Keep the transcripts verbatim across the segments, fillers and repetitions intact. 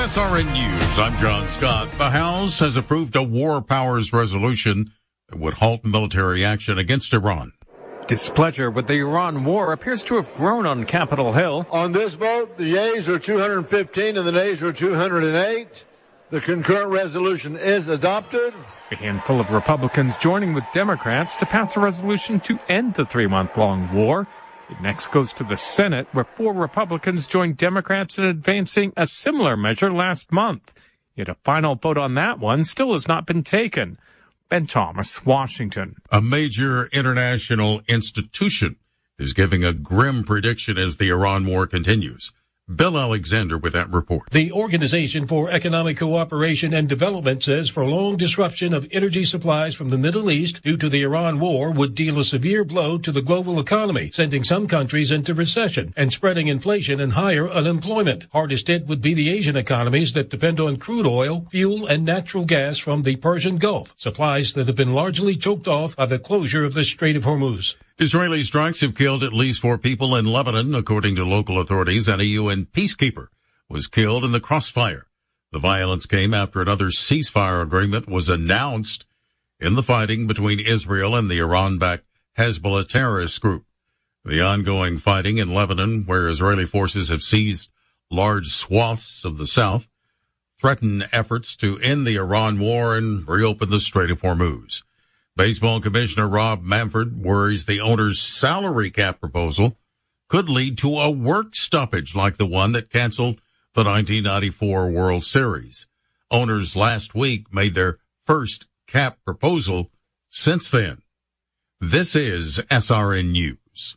S R N News, I'm John Scott. The House has approved a war powers resolution that would halt military action against Iran. Displeasure with the Iran war appears to have grown on Capitol Hill. On this vote, the yeas are two hundred fifteen and the nays are two hundred eight. The concurrent resolution is adopted. A handful of Republicans joining with Democrats to pass a resolution to end the three-month-long war. It next goes to the Senate, where four Republicans joined Democrats in advancing a similar measure last month. Yet a final vote on that one still has not been taken. Ben Thomas, Washington. A major international institution is giving a grim prediction as the Iran war continues. Bill Alexander with that report. The Organization for Economic Cooperation and Development says prolonged disruption of energy supplies from the Middle East due to the Iran war would deal a severe blow to the global economy, sending some countries into recession and spreading inflation and higher unemployment. Hardest hit would be the Asian economies that depend on crude oil, fuel, and natural gas from the Persian Gulf, supplies that have been largely choked off by the closure of the Strait of Hormuz. Israeli strikes have killed at least four people in Lebanon, according to local authorities, and a U N peacekeeper was killed in the crossfire. The violence came after another ceasefire agreement was announced in the fighting between Israel and the Iran-backed Hezbollah terrorist group. The ongoing fighting in Lebanon, where Israeli forces have seized large swaths of the south, threaten efforts to end the Iran war and reopen the Strait of Hormuz. Baseball Commissioner Rob Manfred worries the owner's salary cap proposal could lead to a work stoppage like the one that canceled the nineteen ninety-four World Series. Owners last week made their first cap proposal since then. This is S R N News.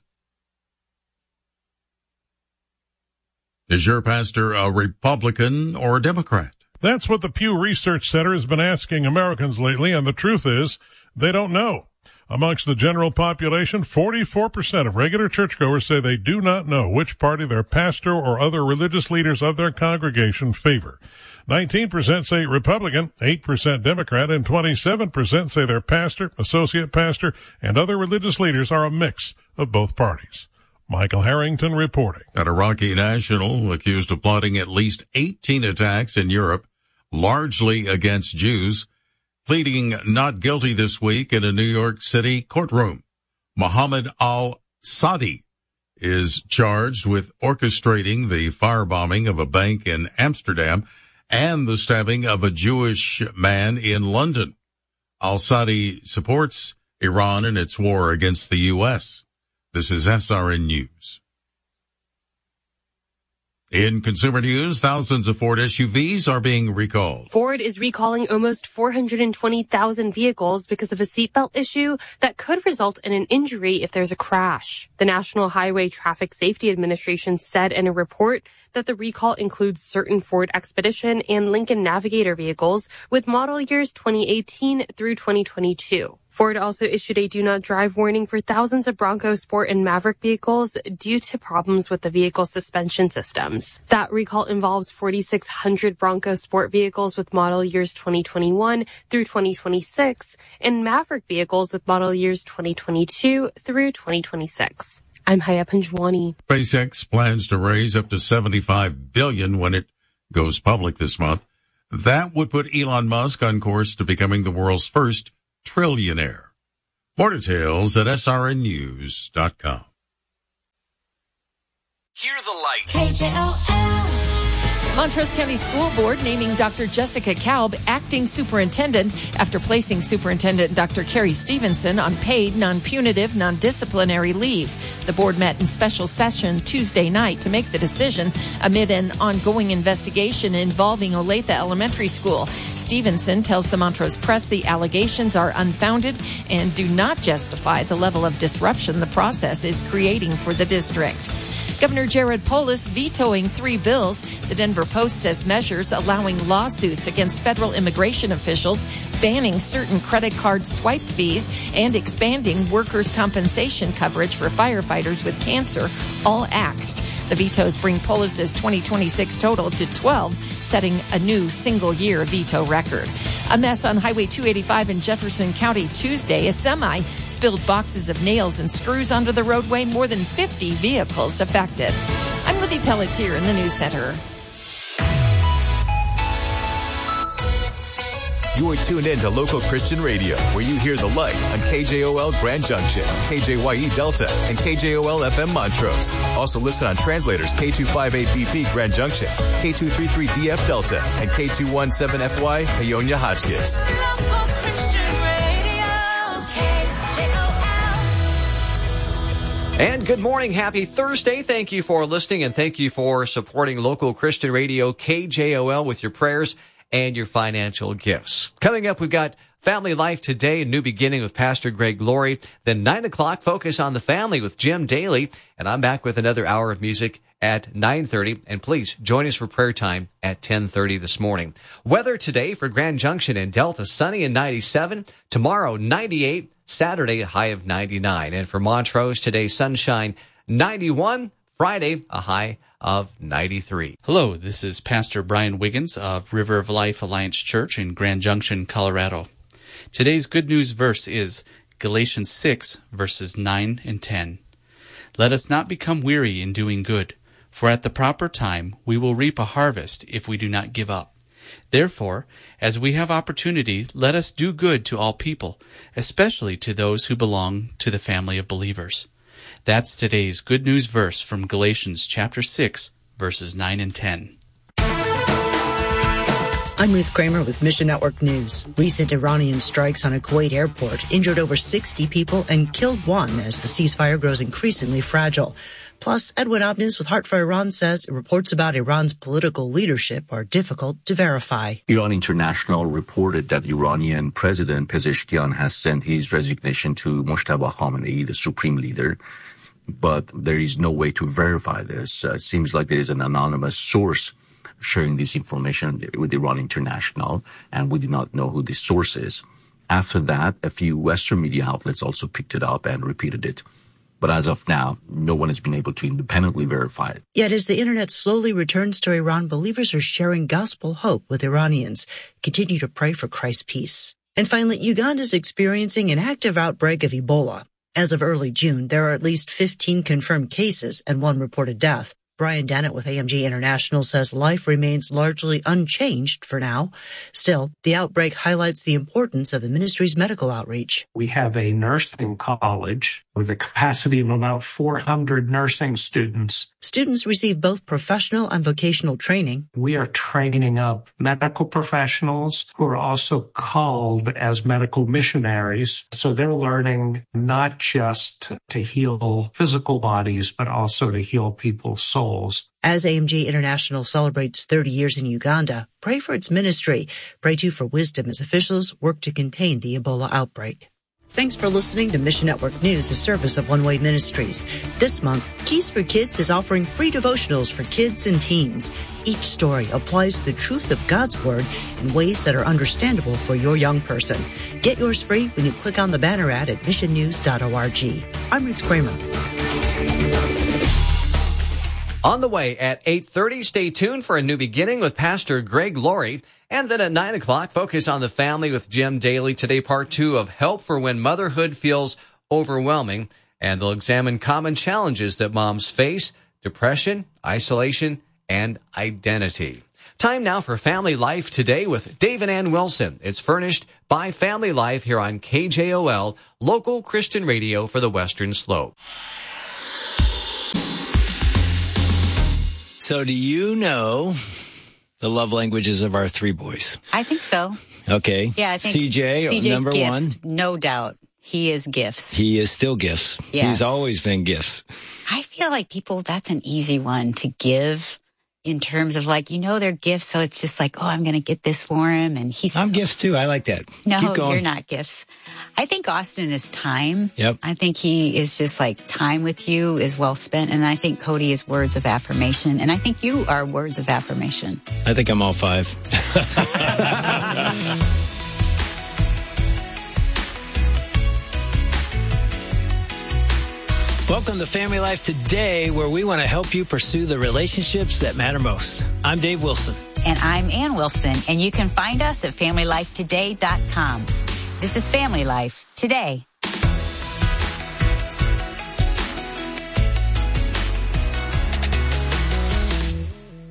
Is your pastor a Republican or a Democrat? That's what the Pew Research Center has been asking Americans lately, and the truth is, they don't know. Amongst the general population, forty-four percent of regular churchgoers say they do not know which party their pastor or other religious leaders of their congregation favor. nineteen percent say Republican, eight percent Democrat, and twenty-seven percent say their pastor, associate pastor, and other religious leaders are a mix of both parties. Michael Harrington reporting. An Iraqi national accused of plotting at least eighteen attacks in Europe, largely against Jews, pleading not guilty this week in a New York City courtroom. Mohammed al-Sadi is charged with orchestrating the firebombing of a bank in Amsterdam and the stabbing of a Jewish man in London. Al-Sadi supports Iran in its war against the U S. This is S R N News. In consumer news, thousands of Ford S U Vs are being recalled. Ford is recalling almost four hundred twenty thousand vehicles because of a seatbelt issue that could result in an injury if there's a crash. The National Highway Traffic Safety Administration said in a report that the recall includes certain Ford Expedition and Lincoln Navigator vehicles with model years twenty eighteen through twenty twenty-two. Ford also issued a do not drive warning for thousands of Bronco Sport and Maverick vehicles due to problems with the vehicle suspension systems. That recall involves forty-six hundred Bronco Sport vehicles with model years twenty twenty-one through twenty twenty-six and Maverick vehicles with model years twenty twenty-two through twenty twenty-six. I'm Haya Panjwani. SpaceX plans to raise up to seventy-five billion dollars when it goes public this month. That would put Elon Musk on course to becoming the world's first trillionaire. More details at S R N news dot com. Hear the light. K J O L. Montrose County School Board naming Doctor Jessica Kalb acting superintendent after placing Superintendent Doctor Carrie Stevenson on paid, non-punitive, non-disciplinary leave. The board met in special session Tuesday night to make the decision amid an ongoing investigation involving Olathe Elementary School. Stevenson tells the Montrose Press the allegations are unfounded and do not justify the level of disruption the process is creating for the district. Governor Jared Polis vetoing three bills. The Denver Post says measures allowing lawsuits against federal immigration officials, banning certain credit card swipe fees, and expanding workers' compensation coverage for firefighters with cancer, all axed. The vetoes bring Polis's twenty twenty-six total to twelve, setting a new single-year veto record. A mess on Highway two eighty-five in Jefferson County Tuesday. A semi spilled boxes of nails and screws onto the roadway. More than fifty vehicles affected. I'm Libby Pelletier in the News Center. You are tuned in to Local Christian Radio, where you hear the light on K J O L Grand Junction, K J Y E Delta, and K J O L F M Montrose. Also listen on translators K two fifty-eight B P Grand Junction, K two thirty-three D F Delta, and K two seventeen F Y Paonia Hotchkiss. Local Christian Radio, K J O L. And good morning. Happy Thursday. Thank you for listening, and thank you for supporting Local Christian Radio, K J O L, with your prayers and your financial gifts. Coming up, we've got Family Life Today, a new beginning with Pastor Greg Laurie. Then nine o'clock, Focus on the Family with Jim Daly. And I'm back with another hour of music at nine thirty. And please join us for prayer time at ten thirty this morning. Weather today for Grand Junction and Delta, sunny and ninety-seven. Tomorrow, ninety-eight. Saturday, a high of ninety-nine. And for Montrose, today, sunshine, ninety-one. Friday, a high of ninety-three. Hello, this is Pastor Brian Wiggins of River of Life Alliance Church in Grand Junction, Colorado. Today's good news verse is Galatians six, verses nine and ten. Let us not become weary in doing good, for at the proper time we will reap a harvest if we do not give up. Therefore, as we have opportunity, let us do good to all people, especially to those who belong to the family of believers. That's today's good news verse from Galatians chapter six, verses nine and ten. I'm Ruth Kramer with Mission Network News. Recent Iranian strikes on a Kuwait airport injured over sixty people and killed one as the ceasefire grows increasingly fragile. Plus, Edwin Obnes with Heart for Iran says reports about Iran's political leadership are difficult to verify. Iran International reported that Iranian President Pezeshkian has sent his resignation to Mojtaba Khamenei, the supreme leader. But there is no way to verify this. Uh, it seems like there is an anonymous source sharing this information with Iran International, and we do not know who this source is. After that, a few Western media outlets also picked it up and repeated it. But as of now, no one has been able to independently verify it. Yet as the internet slowly returns to Iran, believers are sharing gospel hope with Iranians. Continue to pray for Christ's peace. And finally, Uganda is experiencing an active outbreak of Ebola. As of early June, there are at least fifteen confirmed cases and one reported death. Brian Dennett with A M G International says life remains largely unchanged for now. Still, the outbreak highlights the importance of the ministry's medical outreach. We have a nursing college with a capacity of about four hundred nursing students. Students receive both professional and vocational training. We are training up medical professionals who are also called as medical missionaries. So they're learning not just to heal physical bodies, but also to heal people's souls. As A M G International celebrates thirty years in Uganda, pray for its ministry. Pray too for wisdom as officials work to contain the Ebola outbreak. Thanks for listening to Mission Network News, a service of One Way Ministries. This month, Keys for Kids is offering free devotionals for kids and teens. Each story applies the truth of God's Word in ways that are understandable for your young person. Get yours free when you click on the banner ad at mission news dot org. I'm Ruth Kramer. On the way at eight thirty, stay tuned for a new beginning with Pastor Greg Laurie. And then at nine o'clock, Focus on the Family with Jim Daly. Today, part two of Help for When Motherhood Feels Overwhelming. And they'll examine common challenges that moms face: depression, isolation, and identity. Time now for Family Life Today with Dave and Ann Wilson. It's furnished by Family Life here on K J O L, local Christian radio for the Western Slope. So do you know the love languages of our three boys? I think so. Okay. Yeah, I think C J, C J's number gifts, one. no doubt. He is gifts. He is still gifts. Yes. He's always been gifts. I feel like people, that's an easy one to give in terms of like, you know, they're gifts. So it's just like, oh, I'm going to get this for him. And he's. I'm gifts too. I like that. No, Keep going. you're not gifts. I think Austin is time. Yep. I think he is just like time with you is well spent. And I think Cody is words of affirmation. And I think you are words of affirmation. I think I'm all five. Welcome to Family Life Today, where we want to help you pursue the relationships that matter most. I'm Dave Wilson. And I'm Ann Wilson. And you can find us at family life today dot com. This is Family Life Today.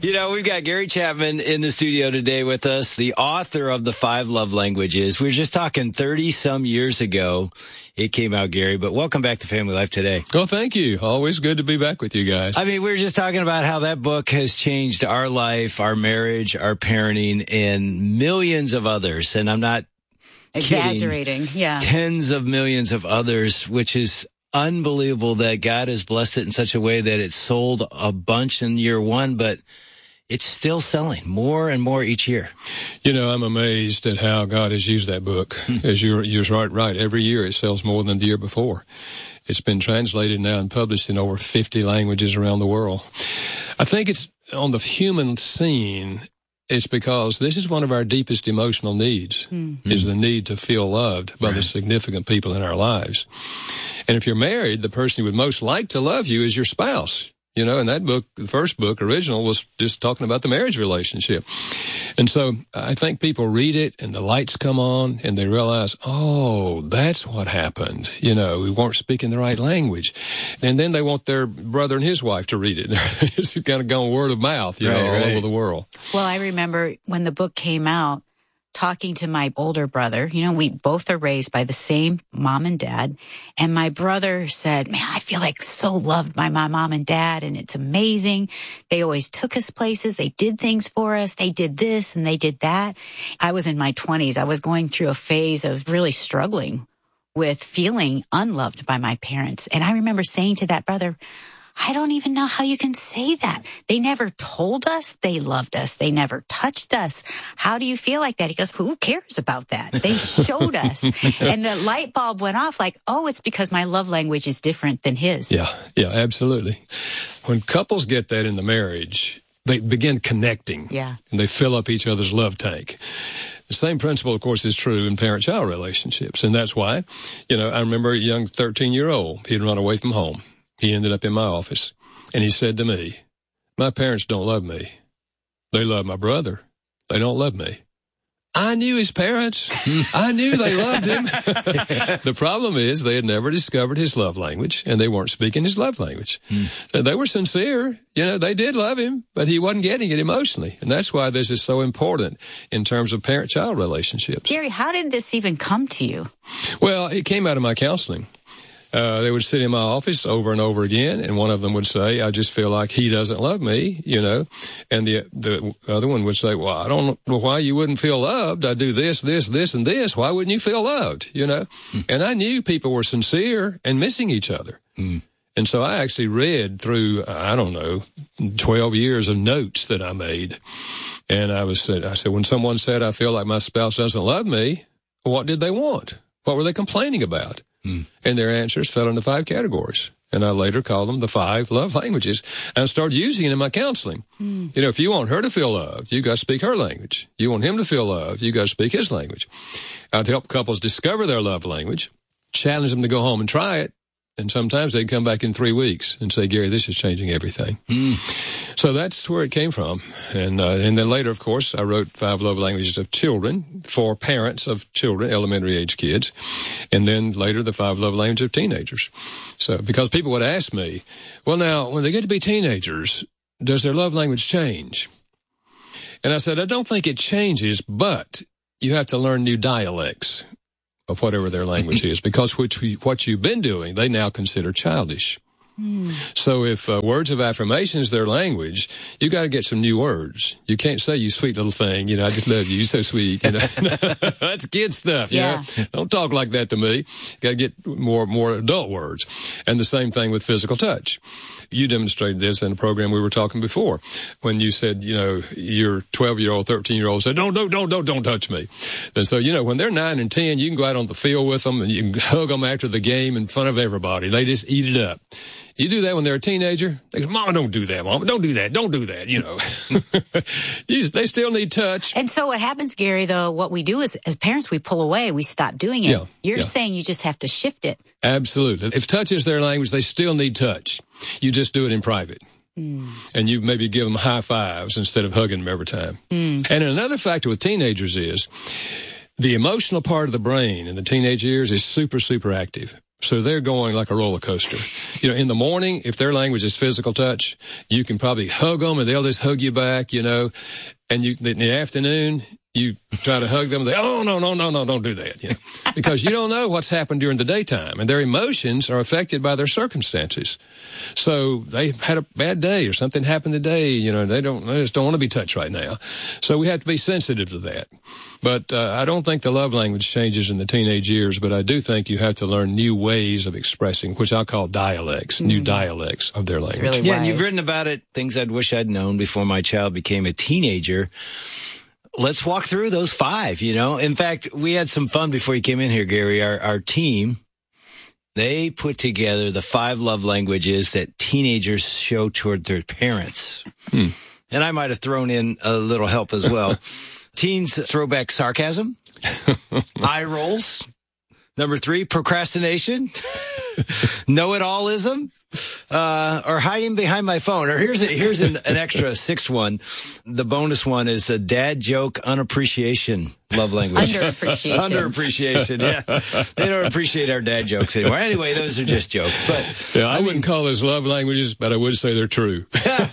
You know, we've got Gary Chapman in the studio today with us, the author of The Five Love Languages. We were just talking thirty-some years ago it came out, Gary, but welcome back to Family Life Today. Well, thank you. Always good to be back with you guys. I mean, we were just talking about how that book has changed our life, our marriage, our parenting, and millions of others. And I'm not exaggerating, kidding. yeah. Tens of millions of others, which is unbelievable that God has blessed it in such a way that it sold a bunch in year one, but it's still selling more and more each year. You know, I'm amazed at how God has used that book. As you're, you're right, right. Every year it sells more than the year before. It's been translated now and published in over fifty languages around the world. I think it's on the human scene. It's because this is one of our deepest emotional needs, mm. is the need to feel loved by right. the significant people in our lives. And if you're married, the person who would most like to love you is your spouse. You know, and that book, the first book, original, was just talking about the marriage relationship. And so I think people read it and the lights come on and they realize, oh, that's what happened. You know, we weren't speaking the right language. And then they want their brother and his wife to read it. It's kind of gone word of mouth, you right, know, right. all over the world. Well, I remember when the book came out, talking to my older brother. You know, we both are raised by the same mom and dad. And my brother said, man, I feel like so loved by my mom and dad, and it's amazing. They always took us places. They did things for us. They did this and they did that. I was in my twenties. I was going through a phase of really struggling with feeling unloved by my parents. And I remember saying to that brother, I don't even know how you can say that. They never told us they loved us. They never touched us. How do you feel like that? He goes, who cares about that? They showed us. And the light bulb went off like, oh, it's because my love language is different than his. Yeah, yeah, absolutely. When couples get that in the marriage, they begin connecting. Yeah. And they fill up each other's love tank. The same principle, of course, is true in parent-child relationships. And that's why, you know, I remember a young thirteen-year-old. He'd run away from home. He ended up in my office, and he said to me, my parents don't love me. They love my brother. They don't love me. I knew his parents. I knew they loved him. The problem is they had never discovered his love language, and they weren't speaking his love language. Mm. They were sincere. You know, they did love him, but he wasn't getting it emotionally. And that's why this is so important in terms of parent-child relationships. Gary, how did this even come to you? Well, it came out of my counseling. Uh, they would sit in my office over and over again, and one of them would say, I just feel like he doesn't love me, you know. And the the other one would say, well, I don't know why you wouldn't feel loved. I do this, this, this, and this. Why wouldn't you feel loved, you know? Mm. And I knew people were sincere and missing each other. Mm. And so I actually read through, I don't know, twelve years of notes that I made. And I was I said, when someone said, I feel like my spouse doesn't love me, what did they want? What were they complaining about? Mm. And their answers fell into five categories. And I later called them the five love languages. And I started using it in my counseling. Mm. You know, if you want her to feel loved, you got to speak her language. You want him to feel loved, you got to speak his language. I'd help couples discover their love language, challenge them to go home and try it. And sometimes they'd come back in three weeks and say, Gary, this is changing everything. Mm. So that's where it came from. And uh, and then later, of course, I wrote Five Love Languages of Children for parents of children, elementary age kids. And then later, the Five Love Languages of Teenagers. So because people would ask me, well, now, when they get to be teenagers, does their love language change? And I said, I don't think it changes, but you have to learn new dialects of whatever their language is, because which we, what you've been doing, they now consider childish. Mm. So if uh, words of affirmation is their language, you got to get some new words. You can't say, you sweet little thing, you know, I just love you, you're so sweet, you know. That's kid stuff, yeah. You know? Don't talk like that to me. Got to get more, more adult words. And the same thing with physical touch. You demonstrated this in a program we were talking before when you said, you know, your twelve-year-old, thirteen-year-old said, don't, don't, don't, don't, don't touch me. And so, you know, when they're nine and ten, you can go out on the field with them and you can hug them after the game in front of everybody. They just eat it up. You do that when they're a teenager, they go, Mama, don't do that, Mama. Don't do that. Don't do that, you know. you, they still need touch. And so what happens, Gary, though, what we do is, as parents, we pull away. We stop doing it. Yeah, You're yeah. saying you just have to shift it. Absolutely. If touch is their language, they still need touch. You just do it in private. Mm. And you maybe give them high fives instead of hugging them every time. Mm. And another factor with teenagers is the emotional part of the brain in the teenage years is super, super active. So they're going like a roller coaster. You know, in the morning, if their language is physical touch, you can probably hug them and they'll just hug you back, you know. And you, in the afternoon, you try to hug them. They, oh, no, no, no, no, don't do that. You know, because you don't know what's happened during the daytime, and their emotions are affected by their circumstances. So they had a bad day or something happened today. You know, they don't, they just don't want to be touched right now. So we have to be sensitive to that. But uh, I don't think the love language changes in the teenage years, but I do think you have to learn new ways of expressing, which I call dialects, mm. new dialects of their language. Really yeah, and you've written about it, things I'd wish I'd known before my child became a teenager. Let's walk through those five, you know. In fact, we had some fun before you came in here, Gary. Our, our team, they put together the five love languages that teenagers show toward their parents. Hmm. And I might have thrown in a little help as well. Teens throw back sarcasm, eye rolls. Number three, procrastination, know-it-allism, uh, or hiding behind my phone. Or here's a, here's an, an extra sixth one. The bonus one is a dad joke unappreciation love language. Underappreciation. Underappreciation, yeah. They don't appreciate our dad jokes anymore. Anyway, those are just jokes. But yeah, I, I mean, wouldn't call those love languages, but I would say they're true.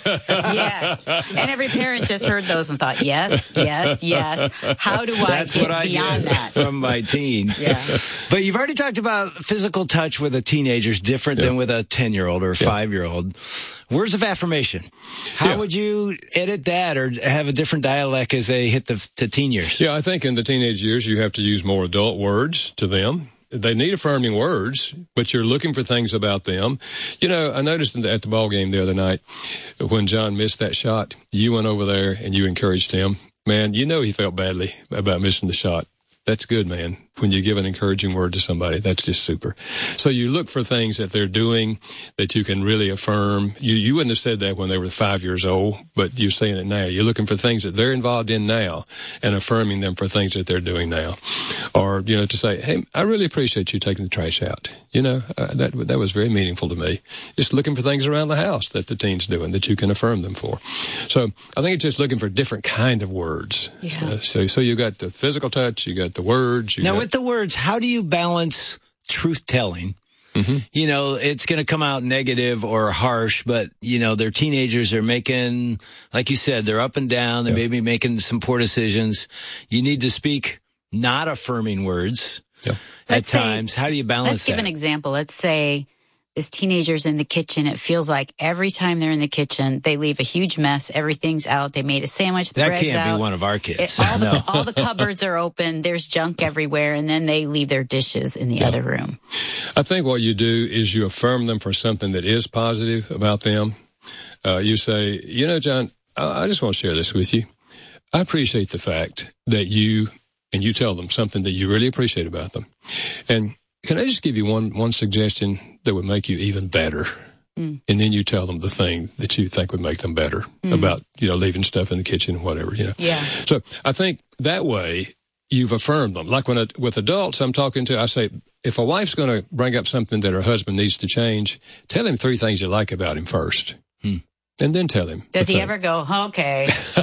Yes. And every parent just heard those and thought, yes, yes, yes. How do I That's get what I beyond get that? From my teen. Yeah. But you've already talked about physical touch with a teenager is different yeah. than with a ten-year-old or a yeah. five-year-old. Words of affirmation. How yeah. would you edit that or have a different dialect as they hit the, the teen years? Yeah, I think in the teenage years you have to use more adult words to them. They need affirming words, but you're looking for things about them. You know, I noticed at the ball game the other night when John missed that shot, you went over there and you encouraged him. Man, you know he felt badly about missing the shot. That's good, man. When you give an encouraging word to somebody, that's just super. So you look for things that they're doing that you can really affirm. You you wouldn't have said that when they were five years old, but you're saying it now. You're looking for things that they're involved in now and affirming them for things that they're doing now. Or, you know, to say, hey, I really appreciate you taking the trash out. You know, uh, that that was very meaningful to me. Just looking for things around the house that the teen's doing that you can affirm them for. So I think it's just looking for different kind of words. Yeah. Uh, so, so you got the physical touch, you got the words. You now, got with the words, how do you balance truth telling? Mm-hmm. You know, it's going to come out negative or harsh, but, you know, they're teenagers. They're making, like you said, they're up and down. They yeah. may be making some poor decisions. You need to speak not affirming words yeah. at let's times. Say, how do you balance let's that? Let's give an example. Let's say this teenager's in the kitchen. It feels like every time they're in the kitchen, they leave a huge mess. Everything's out. They made a sandwich. The that bread's can't out. be one of our kids. It, all, no. the, all the cupboards are open. There's junk everywhere. And then they leave their dishes in the yeah. other room. I think what you do is you affirm them for something that is positive about them. Uh, you say, you know, John, I, I just want to share this with you. I appreciate the fact that you, and you tell them something that you really appreciate about them. And can I just give you one, one suggestion that would make you even better? Mm. And then you tell them the thing that you think would make them better mm. about, you know, leaving stuff in the kitchen, whatever, you know. Yeah. So I think that way you've affirmed them. Like when a, with adults I'm talking to, I say, if a wife's going to bring up something that her husband needs to change, tell him three things you like about him first. Mm. And then tell him. Does he thing. ever go, okay,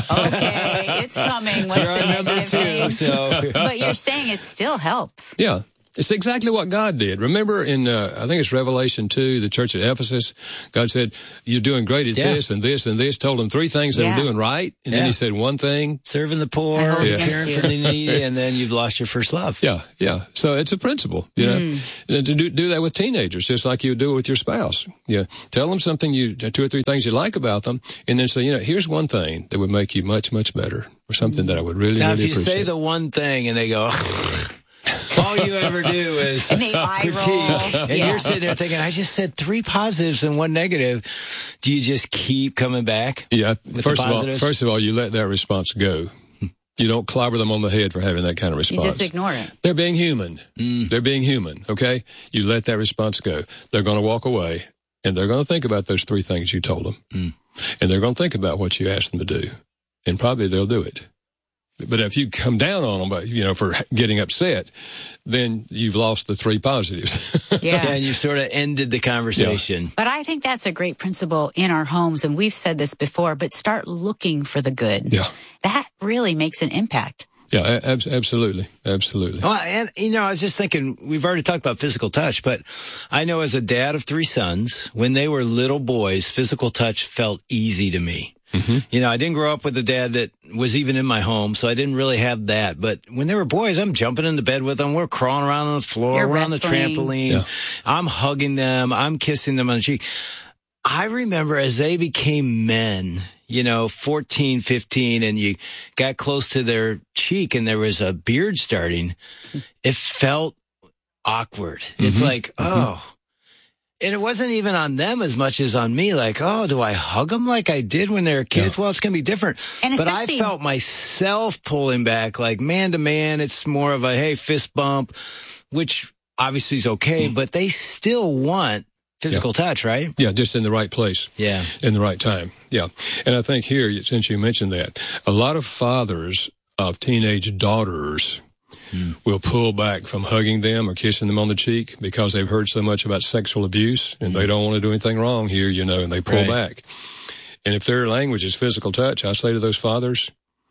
okay, it's coming. What's you're the negative two, thing? So. But you're saying it still helps. Yeah. It's exactly what God did. Remember in, uh, I think it's Revelation two, the church at Ephesus, God said, you're doing great at yeah. this and this and this, told them three things yeah. they were doing right. And yeah. then he said one thing. Serving the poor, yeah. caring for the needy, and then you've lost your first love. Yeah, yeah. So it's a principle, you know, mm. and to do, do that with teenagers, just like you would do it with your spouse. Yeah. Tell them something you, two or three things you like about them, and then say, you know, here's one thing that would make you much, much better, or something that I would really, now, really if you appreciate. say the one thing and they go, all you ever do is and they eye critique. roll. And yeah. you're sitting there thinking, I just said three positives and one negative. Do you just keep coming back? Yeah. First of all, first of all, you let that response go. You don't clobber them on the head for having that kind of response. You just ignore it. They're being human. Mm. They're being human, okay? You let that response go. They're going to walk away, and they're going to think about those three things you told them. Mm. And they're going to think about what you asked them to do. And probably they'll do it. But if you come down on them, by, you know, for getting upset, then you've lost the three positives. Yeah. And you sort of ended the conversation. Yeah. But I think that's a great principle in our homes, and we've said this before, but start looking for the good. Yeah. That really makes an impact. Yeah, ab- absolutely. Absolutely. Well, and, you know, I was just thinking, we've already talked about physical touch, but I know as a dad of three sons, when they were little boys, physical touch felt easy to me. Mm-hmm. You know, I didn't grow up with a dad that was even in my home, so I didn't really have that. But when they were boys, I'm jumping into bed with them. We're crawling around on the floor. You're we're on the wrestling. trampoline. Yeah. I'm hugging them. I'm kissing them on the cheek. I remember as they became men, you know, fourteen, fifteen, and you got close to their cheek and there was a beard starting, it felt awkward. Mm-hmm. It's like, oh. And it wasn't even on them as much as on me. Like, oh, do I hug them like I did when they were kids? Yeah. Well, it's going to be different. And but I felt myself pulling back, like man to man. It's more of a, hey, fist bump, which obviously is okay, but they still want physical yeah. touch, right? Yeah, just in the right place. Yeah. In the right time. Yeah. And I think here, since you mentioned that, a lot of fathers of teenage daughters Mm. will pull back from hugging them or kissing them on the cheek because they've heard so much about sexual abuse and mm. they don't want to do anything wrong here, you know, and they pull right. back. And if their language is physical touch, I say to those fathers,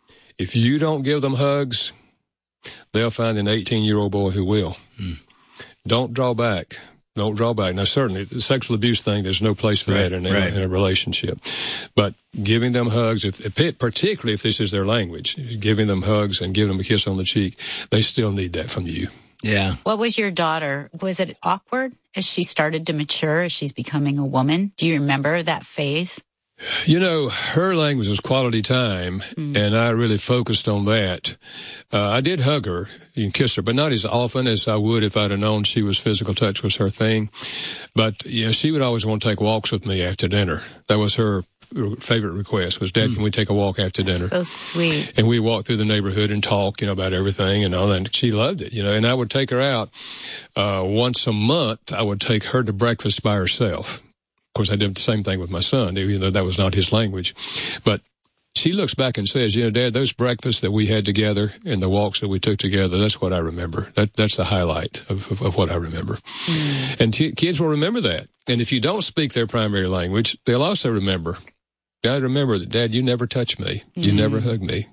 if you don't give them hugs, they'll find an eighteen-year-old boy who will. Mm. Don't draw back. Don't draw back. Now, certainly, the sexual abuse thing, there's no place for right, that in, right. in a relationship. But giving them hugs, if, if, particularly if this is their language, giving them hugs and giving them a kiss on the cheek, they still need that from you. Yeah. What was your daughter? Was it awkward as she started to mature, as she's becoming a woman? Do you remember that phase? You know, her language was quality time, mm. and I really focused on that. Uh, I did hug her and kiss her, but not as often as I would if I'd have known she was physical touch was her thing. But, yeah, she would always want to take walks with me after dinner. That was her favorite request was, Dad, mm. can we take a walk after dinner? So sweet. And we walked through the neighborhood and talk, you know, about everything and all that. And she loved it, you know, and I would take her out, uh, once a month. I would take her to breakfast by herself. Of course, I did the same thing with my son, even though that was not his language. But she looks back and says, you know, Dad, those breakfasts that we had together and the walks that we took together, that's what I remember. That That's the highlight of, of, of what I remember. Mm. And t- kids will remember that. And if you don't speak their primary language, they'll also remember. Dad, remember that, Dad, you never touched me. You mm. never hugged me.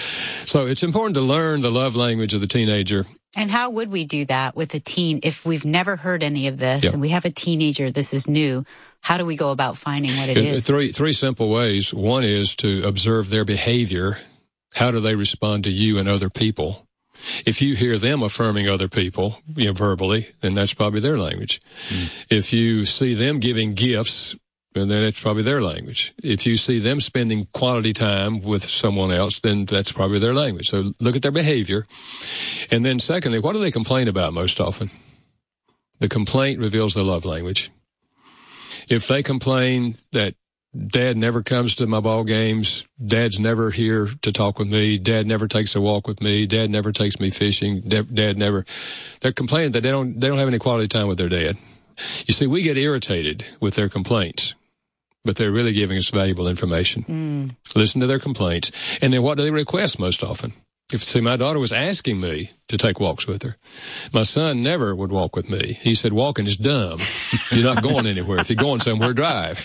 So it's important to learn the love language of the teenager. And how would we do that with a teen if we've never heard any of this yeah. and we have a teenager, this is new? How do we go about finding what it in, is? Three, three simple ways. One is to observe their behavior. How do they respond to you and other people? If you hear them affirming other people, you know, verbally, then that's probably their language. Mm. If you see them giving gifts, and then it's probably their language. If you see them spending quality time with someone else, then that's probably their language. So look at their behavior. And then secondly, what do they complain about most often? The complaint reveals the love language. If they complain that Dad never comes to my ball games, Dad's never here to talk with me, Dad never takes a walk with me, Dad never takes me fishing, Dad never, they're complaining that they don't, they don't have any quality time with their dad. You see, we get irritated with their complaints, but they're really giving us valuable information. Mm. Listen to their complaints. And then what do they request most often? If, see, my daughter was asking me to take walks with her. My son never would walk with me. He said, walking is dumb. You're not going anywhere. If you're going somewhere, drive.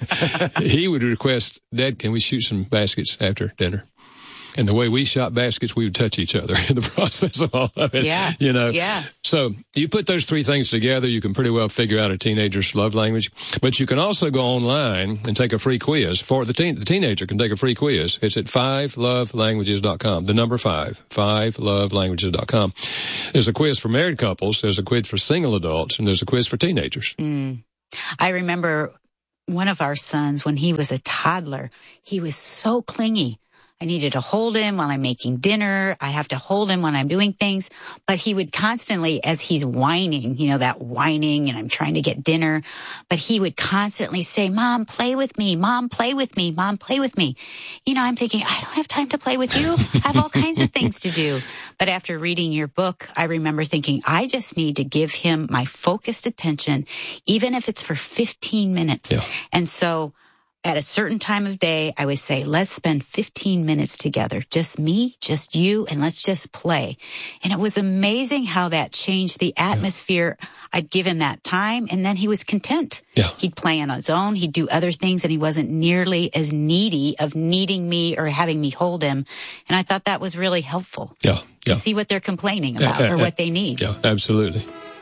He would request, Dad, can we shoot some baskets after dinner? And the way we shot baskets, we would touch each other in the process of all of it. Yeah. You know? Yeah. So you put those three things together, you can pretty well figure out a teenager's love language. But you can also go online and take a free quiz for the teen. The teenager can take a free quiz. It's at five love languages dot com. The number five, five love languages dot com. There's a quiz for married couples. There's a quiz for single adults, and there's a quiz for teenagers. Mm. I remember one of our sons, when he was a toddler, he was so clingy. I needed to hold him while I'm making dinner. I have to hold him when I'm doing things. But he would constantly, as he's whining, you know, that whining, and I'm trying to get dinner, but he would constantly say, Mom, play with me. Mom, play with me. Mom, play with me. You know, I'm thinking, I don't have time to play with you. I have all kinds of things to do. But after reading your book, I remember thinking, I just need to give him my focused attention, even if it's for fifteen minutes. Yeah. And so At a certain time of day, I would say, let's spend fifteen minutes together. Just me, just you, and let's just play. And it was amazing how that changed the atmosphere. Yeah. I'd give him that time, and then he was content. Yeah. He'd play on his own. He'd do other things, and he wasn't nearly as needy of needing me or having me hold him. And I thought that was really helpful. Yeah. To yeah. see what they're complaining about uh, uh, or what they need. Yeah, absolutely.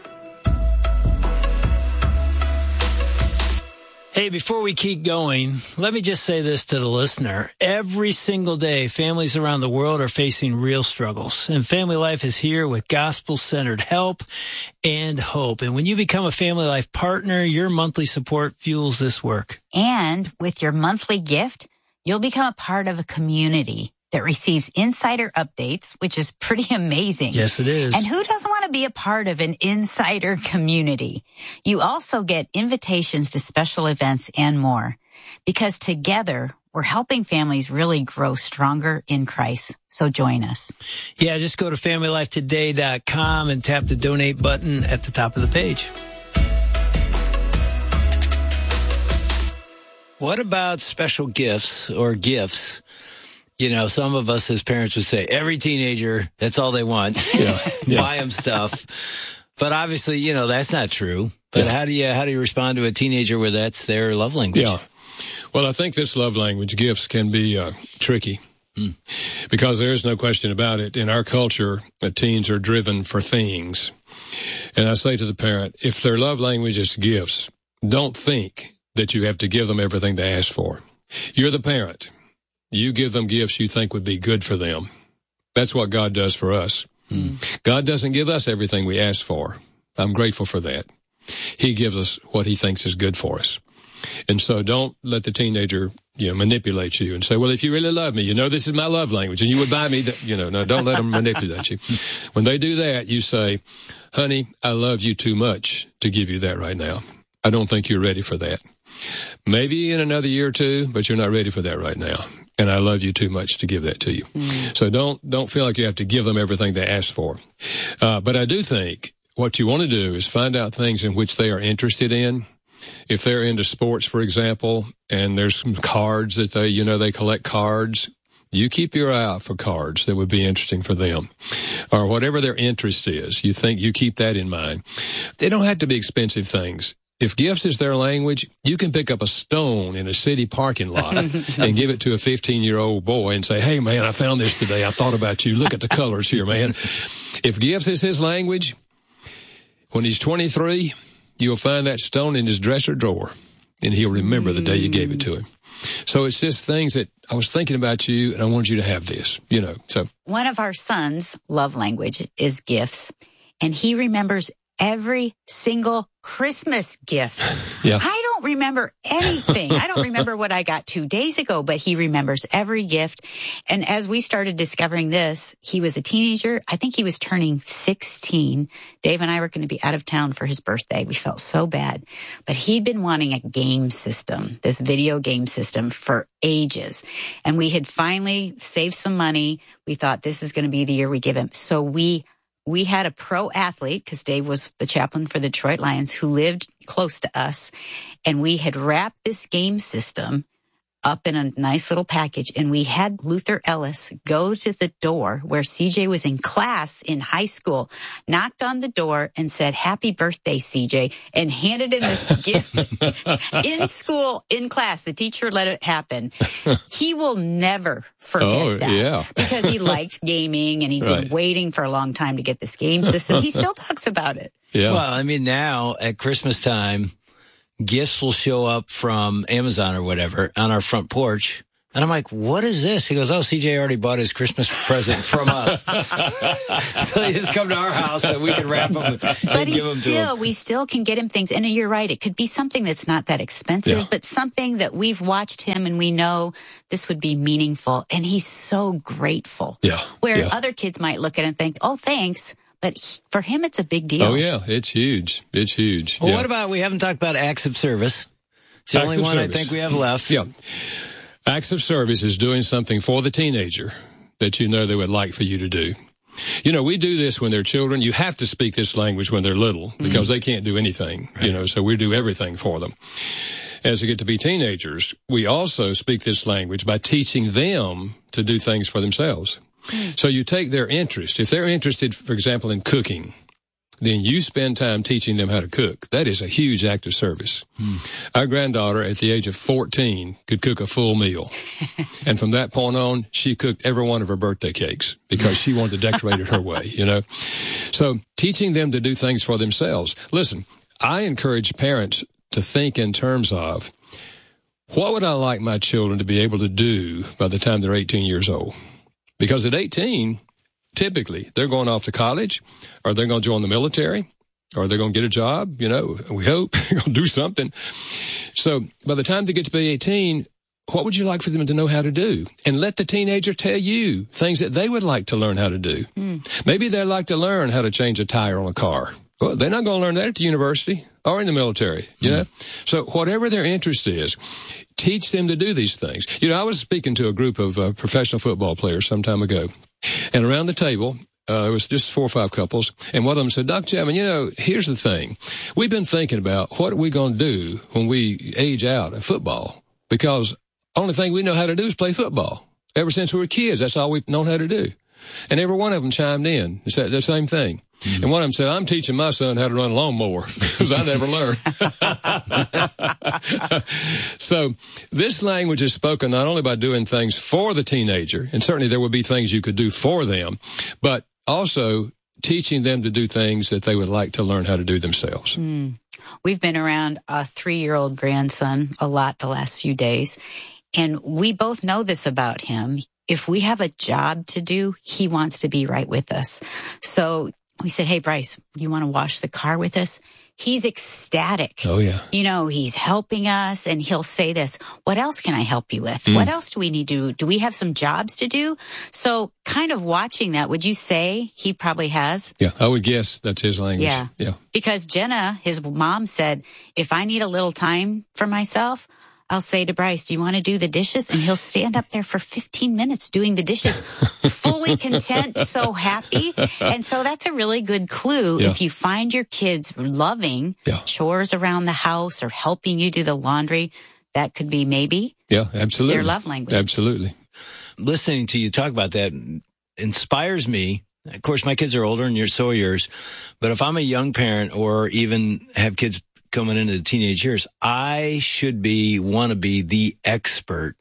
Hey, before we keep going, let me just say this to the listener. Every single day, families around the world are facing real struggles, and Family Life is here with gospel-centered help and hope. And when you become a Family Life partner, your monthly support fuels this work. And with your monthly gift, you'll become a part of a community that receives insider updates, which is pretty amazing. Yes, it is. And who doesn't want to be a part of an insider community? You also get invitations to special events and more, because together we're helping families really grow stronger in Christ. So join us. Yeah, just go to family life today dot com and tap the donate button at the top of the page. What about special gifts or gifts? You know, some of us as parents would say, every teenager, that's all they want. Yeah, yeah. Buy them stuff. But obviously, you know, that's not true. But Yeah. how do you how do you respond to a teenager where that's their love language? Yeah. Well, I think this love language, gifts, can be uh, tricky mm. because there is no question about it. In our culture, uh, teens are driven for things. And I say to the parent, if their love language is gifts, don't think that you have to give them everything they ask for. You're the parent. You give them gifts you think would be good for them. That's what God does for us. Mm. God doesn't give us everything we ask for. I'm grateful for that. He gives us what he thinks is good for us. And so don't let the teenager, you know, manipulate you and say, well, if you really love me, you know, this is my love language and you would buy me that, you know, no, don't let them manipulate you. When they do that, you say, honey, I love you too much to give you that right now. I don't think you're ready for that. Maybe in another year or two, but you're not ready for that right now. And I love you too much to give that to you. Mm. So don't, don't feel like you have to give them everything they ask for. Uh, but I do think what you want to do is find out things in which they are interested in. If they're into sports, for example, and there's some cards that they, you know, they collect cards, you keep your eye out for cards that would be interesting for them. Or whatever their interest is, you think you keep that in mind. They don't have to be expensive things. If gifts is their language, you can pick up a stone in a city parking lot and give it to a fifteen-year-old boy and say, hey, man, I found this today. I thought about you. Look at the colors here, man. If gifts is his language, when he's twenty-three, you'll find that stone in his dresser drawer, and he'll remember the day you gave it to him. So it's just things that I was thinking about you, and I wanted you to have this, you know. So one of our sons' love language is gifts, and he remembers every single Christmas gift. Yeah. I don't remember anything. I don't remember what I got two days ago, but he remembers every gift. And as we started discovering this, he was a teenager. I think he was turning sixteen. Dave and I were going to be out of town for his birthday. We felt so bad. But he'd been wanting a game system, this video game system, for ages. And we had finally saved some money. We thought this is going to be the year we give him. So we We had a pro athlete, because Dave was the chaplain for the Detroit Lions, who lived close to us. And we had wrapped this game system up in a nice little package. And we had Luther Ellis go to the door where C J was in class in high school, knocked on the door and said, happy birthday, C J, and handed him this gift in school, in class. The teacher let it happen. He will never forget oh, that yeah. because he liked gaming and he'd Right. been waiting for a long time to get this game system. He still talks about it. Yeah. Well, I mean, now at Christmas time, gifts will show up from Amazon or whatever on our front porch. And I'm like, what is this? He goes, oh, C J already bought his Christmas present from us. So they just come to our house and we can wrap them and But give he them to still, him. we still can get him things. And you're right. It could be something that's not that expensive, Yeah. but something that we've watched him and we know this would be meaningful. And he's so grateful. Yeah. Where yeah. other kids might look at it and think, oh, thanks. But he, for him, it's a big deal. Oh, yeah. It's huge. It's huge. Well, yeah. what about, we haven't talked about acts of service. It's the Acts only of one service. I think we have left. Yeah. Acts of service is doing something for the teenager that you know they would like for you to do. You know, we do this when they're children. You have to speak this language when they're little because mm-hmm. they can't do anything, right. you know, so we do everything for them. as they get to be teenagers, we also speak this language by teaching them to do things for themselves. So you take their interest. If they're interested, for example, in cooking, then you spend time teaching them how to cook. That is a huge act of service. Hmm. Our granddaughter, at the age of fourteen, could cook a full meal. And from that point on, she cooked every one of her birthday cakes because she wanted to decorate it her way, you know. So teaching them to do things for themselves. Listen, I encourage parents to think in terms of, what would I like my children to be able to do by the time they're eighteen years old? Because at eighteen, typically, they're going off to college, or they're going to join the military, or they're going to get a job, you know, we hope, they're going to do something. So by the time they get to be eighteen, what would you like for them to know how to do? And let the teenager tell you things that they would like to learn how to do. Mm. Maybe they'd like to learn how to change a tire on a car. Well, they're not going to learn that at the university or in the military, you mm. know? So whatever their interest is, teach them to do these things. You know, I was speaking to a group of uh, professional football players some time ago, and around the table, uh, there was just four or five couples, and one of them said, Doctor Chapman, you know, here's the thing. We've been thinking about what are we going to do when we age out of football, because only thing we know how to do is play football. Ever since we were kids, that's all we've known how to do. And every one of them chimed in and said the same thing. Mm-hmm. And one of them said, I'm teaching my son how to run a lawnmower because I never learned. So this language is spoken not only by doing things for the teenager, and certainly there would be things you could do for them, but also teaching them to do things that they would like to learn how to do themselves. Mm. We've been around a three-year-old grandson a lot the last few days, and we both know this about him. If we have a job to do, he wants to be right with us. So we said, hey, Bryce, you want to wash the car with us? He's ecstatic. Oh, yeah. You know, he's helping us, and he'll say this, what else can I help you with? Mm. What else do we need to do? Do we have some jobs to do? So kind of watching that, would you say he probably has? Yeah, I would guess that's his language. Yeah. Yeah. Because Jenna, his mom, said, if I need a little time for myself, I'll say to Bryce, do you want to do the dishes? And he'll stand up there for fifteen minutes doing the dishes, fully content, so happy. And so that's a really good clue. Yeah. If you find your kids loving yeah. chores around the house or helping you do the laundry, that could be maybe yeah, absolutely. their love language. Absolutely. Listening to you talk about that inspires me. Of course, my kids are older and you're so are yours. But if I'm a young parent or even have kids coming into the teenage years, I should be, want to be the expert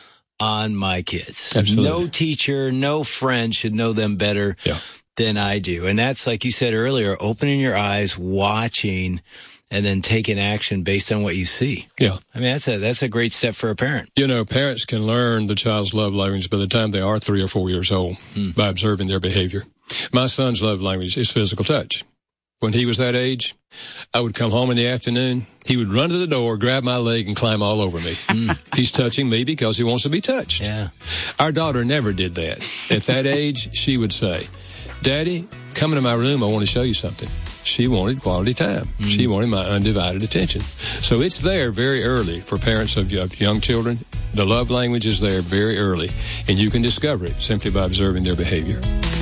on my kids. Absolutely. No teacher, no friend should know them better yeah. than I do. And that's, like you said earlier, opening your eyes, watching, and then taking action based on what you see. Yeah. I mean, that's a, that's a great step for a parent. You know, parents can learn the child's love language by the time they are three or four years old hmm. by observing their behavior. My son's love language is physical touch. When he was that age, I would come home in the afternoon. He would run to the door, grab my leg, and climb all over me. Mm. He's touching me because he wants to be touched. Yeah. Our daughter never did that. At that age, she would say, Daddy, come into my room. I want to show you something. She wanted quality time. Mm. She wanted my undivided attention. So it's there very early for parents of young children. The love language is there very early, and you can discover it simply by observing their behavior.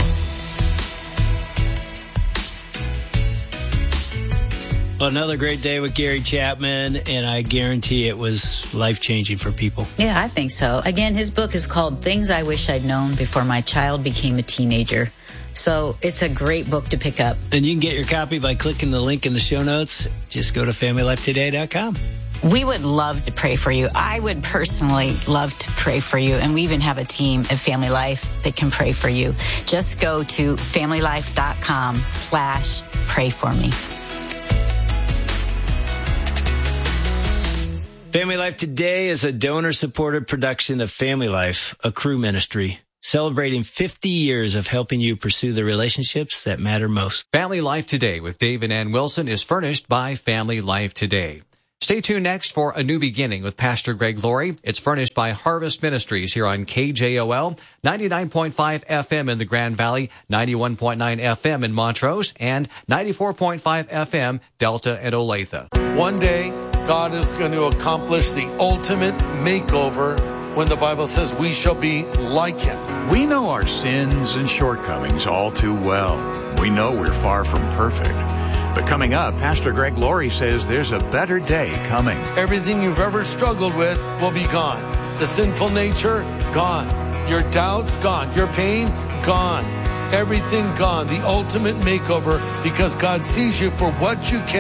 Well, another great day with Gary Chapman, and I guarantee it was life-changing for people. Yeah, I think so. Again, his book is called Things I Wish I'd Known Before My Child Became a Teenager. So it's a great book to pick up. And you can get your copy by clicking the link in the show notes. Just go to family life today dot com. We would love to pray for you. I would personally love to pray for you. And we even have a team at Family Life that can pray for you. Just go to family life dot com slash pray for me. Family Life Today is a donor-supported production of Family Life, a crew ministry, celebrating fifty years of helping you pursue the relationships that matter most. Family Life Today with Dave and Ann Wilson is furnished by Family Life Today. Stay tuned next for A New Beginning with Pastor Greg Laurie. It's furnished by Harvest Ministries here on K J O L, ninety-nine point five F M in the Grand Valley, ninety-one point nine F M in Montrose, and ninety-four point five F M Delta and Olathe. One day, God is going to accomplish the ultimate makeover when the Bible says we shall be like Him. We know our sins and shortcomings all too well. We know we're far from perfect. But coming up, Pastor Greg Laurie says there's a better day coming. Everything you've ever struggled with will be gone. The sinful nature, gone. Your doubts, gone. Your pain, gone. Everything gone. The ultimate makeover, because God sees you for what you can.